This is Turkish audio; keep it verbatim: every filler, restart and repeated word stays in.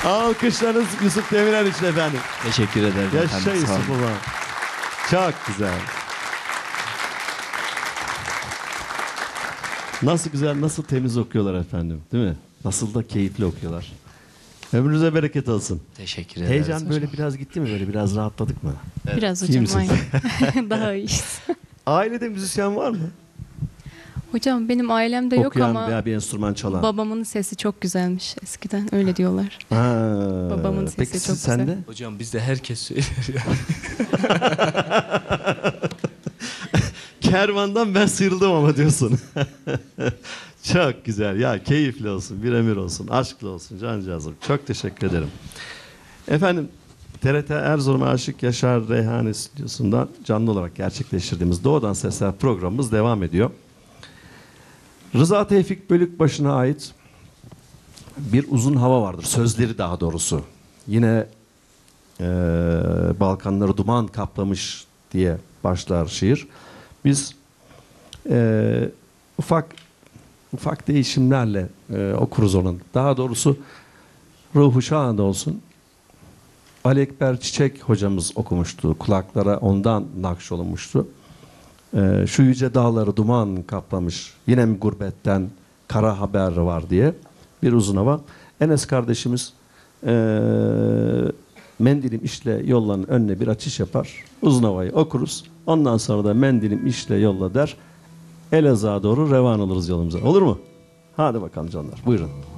Alkışlarınız Yusuf Demirel için efendim. Teşekkür ederim. Yaşa efendim, sağ Yusuf olun. baba. Çok güzel. Nasıl güzel, nasıl temiz okuyorlar efendim, değil mi? Nasıl da keyifli okuyorlar. Ömrünüze bereket olsun. Teşekkür ederiz. Heyecan hocam. böyle biraz gitti mi? Böyle biraz rahatladık mı? Biraz İyi hocam misiniz? aynen. Daha iyiyiz. Ailede müzisyen var mı? Hocam benim ailemde yok Okuyan ama veya bir enstrüman çalan. babamın sesi çok güzelmiş eskiden. Öyle diyorlar. Ha, Babamın sesi peki çok sende? güzel. Hocam bizde herkes söyler ya. Kervandan ben sıyrıldım ama diyorsun. Çok güzel. Ya keyifli olsun, bir ömür olsun, aşklı olsun cancağızım. Çok teşekkür ederim. Efendim T R T Erzurum Aşık Yaşar Reyhani Stüdyosu'ndan canlı olarak gerçekleştirdiğimiz Doğudan Sesler programımız devam ediyor. Rıza Tevfik Bölükbaşı'na ait bir uzun hava vardır. Sözleri daha doğrusu. Yine e, Balkanları duman kaplamış diye başlar şiir. Biz e, ufak ufak değişimlerle e, okuruz onun. Daha doğrusu ruhu şahında olsun. Ali Ekber Çiçek hocamız okumuştu. Kulaklara ondan nakşolunmuştu. E, şu yüce dağları duman kaplamış. Yine mi gurbetten kara haber var diye bir uzun hava. Enes kardeşimiz e, mendilim işle yollanın önüne bir açış yapar. Uzun havayı okuruz. Ondan sonra da mendilim işle yolla der. Elazığ'a doğru revan oluruz yolumuza. Olur mu? Hadi bakalım canlar. Buyurun.